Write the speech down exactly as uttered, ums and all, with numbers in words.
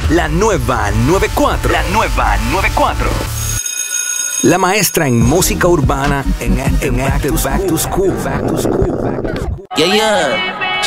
La nueva noventa y cuatro. La nueva noventa y cuatro. La maestra en música urbana en, en Active Back to School. Back to School. Back to School. Yeah, yeah.